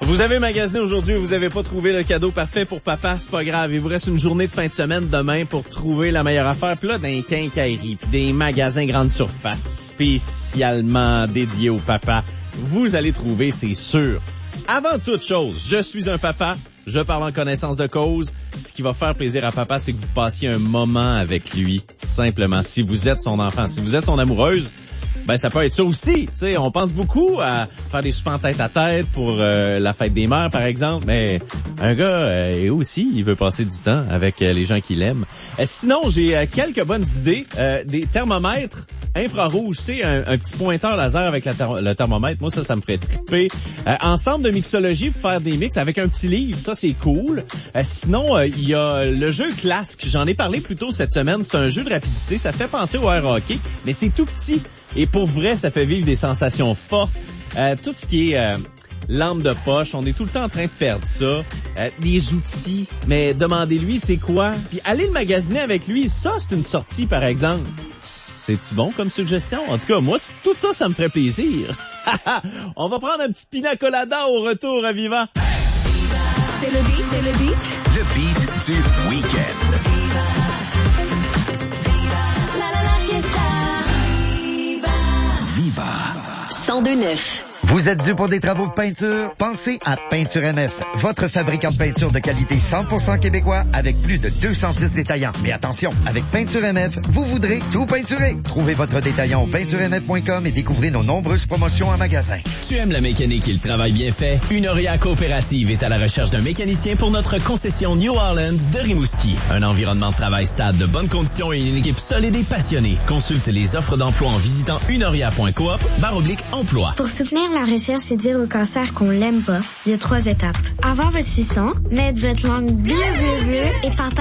Vous avez magasiné aujourd'hui, vous avez pas trouvé le cadeau parfait pour papa, c'est pas grave. Il vous reste une journée de fin de semaine demain pour trouver la meilleure affaire. Puis là, dans les quincailleries, puis des magasins grande surface spécialement dédiés au papa, vous allez trouver, c'est sûr. Avant toute chose, je suis un papa, je parle en connaissance de cause. Ce qui va faire plaisir à papa, c'est que vous passiez un moment avec lui, simplement. Si vous êtes son enfant, si vous êtes son amoureuse, ben ça peut être ça aussi. Tu sais, on pense beaucoup à faire des soupers en tête à tête pour la fête des mères, par exemple. Mais un gars, aussi, il veut passer du temps avec les gens qu'il aime. Sinon, j'ai quelques bonnes idées. Des thermomètres infrarouges, tu sais, un petit pointeur laser avec le thermomètre. Moi, ça me ferait triper. Ensemble de mixologie pour faire des mix avec un petit livre. Ça, c'est cool. Sinon, il y a le jeu Clask. J'en ai parlé plus tôt cette semaine. C'est un jeu de rapidité. Ça fait penser au air hockey, mais c'est tout petit. Et pour vrai, ça fait vivre des sensations fortes. Tout ce qui est lampe de poche, on est tout le temps en train de perdre ça. Des outils, mais demandez-lui c'est quoi. Puis allez le magasiner avec lui. Ça, c'est une sortie, par exemple. C'est-tu bon comme suggestion? En tout cas, moi, tout ça, ça me ferait plaisir. On va prendre un petit pina colada au retour à Vivant. C'est le beat, c'est le beat. Le beat du week-end. Viva 102.9. Vous êtes dû pour des travaux de peinture? Pensez à Peinture MF, votre fabricant de peinture de qualité 100% québécois avec plus de 210 détaillants. Mais attention, avec Peinture MF, vous voudrez tout peinturer. Trouvez votre détaillant au peinturemf.com et découvrez nos nombreuses promotions en magasin. Tu aimes la mécanique et le travail bien fait? Une Oria coopérative est à la recherche d'un mécanicien pour notre concession New Orleans de Rimouski. Un environnement de travail stable, de bonnes conditions et une équipe solide et passionnée. Consulte les offres d'emploi en visitant unoria.coop/emploi. Pour soutenir la recherche et dire au cancer qu'on l'aime pas, il y a 3 étapes. Avoir votre 600, mettre votre langue bleue et partager